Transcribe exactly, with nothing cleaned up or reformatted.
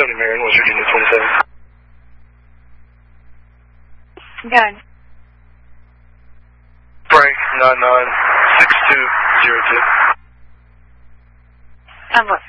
Tony Marion, West Virginia twenty-seven. Done. Frank nine nine six two zero two. On what?